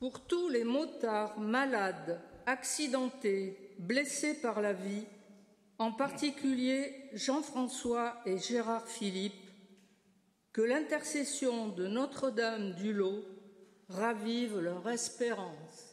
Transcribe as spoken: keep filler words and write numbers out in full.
Pour tous les motards malades, accidentés, blessés par la vie, en particulier Jean-François et Gérard Philippe, que l'intercession de Notre-Dame du Lot ravive leur espérance.